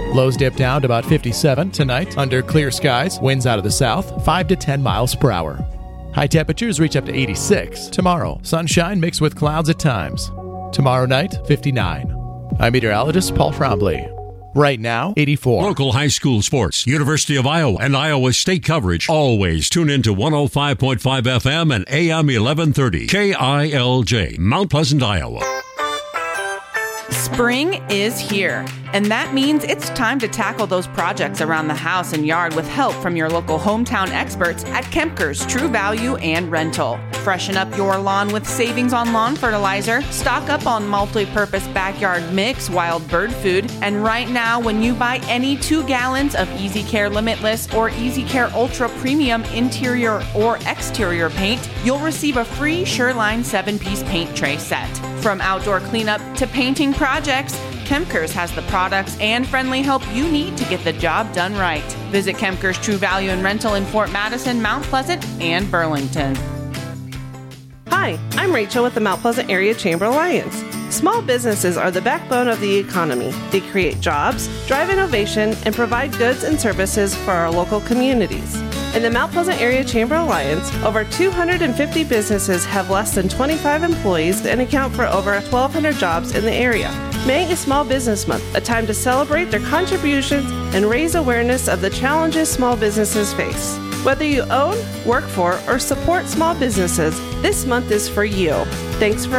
Lows dip down to about 57 tonight under clear skies. Winds out of the south, 5 to 10 miles per hour. High temperatures reach up to 86 tomorrow. Sunshine mixed with clouds at times. Tomorrow night, 59. I'm meteorologist Paul Trombley. Right now, 84. Local high school sports, University of Iowa and Iowa State coverage. Always tune in to 105.5 FM and AM 1130. KILJ, Mount Pleasant, Iowa. Spring is here, and that means it's time to tackle those projects around the house and yard with help from your local hometown experts at Kempker's True Value and Rental. Freshen up your lawn with savings on lawn fertilizer, stock up on multi-purpose backyard mix, wild bird food, and right now when you buy any 2 gallons of Easy Care Limitless or Easy Care Ultra Premium interior or exterior paint, you'll receive a free Shoreline 7-piece paint tray set. From outdoor cleanup to painting projects, Kempker's has the products and friendly help you need to get the job done right. Visit Kempker's True Value and Rental in Fort Madison, Mount Pleasant, and Burlington. Hi, I'm Rachel with the Mount Pleasant Area Chamber Alliance. Small businesses are the backbone of the economy. They create jobs, drive innovation, and provide goods and services for our local communities. In the Mount Pleasant Area Chamber Alliance, over 250 businesses have less than 25 employees and account for over 1,200 jobs in the area. May is Small Business Month, a time to celebrate their contributions and raise awareness of the challenges small businesses face. Whether you own, work for, or support small businesses, this month is for you. Thanks for